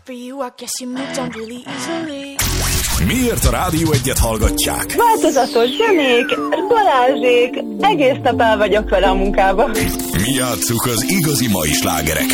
for you, I guess you moved on really easily. Miért a Rádió Egyet hallgatják? Változatos zenék, Balázsék, egész nap el vagyok vele a munkába. Mi játsszuk az igazi mai slágereket.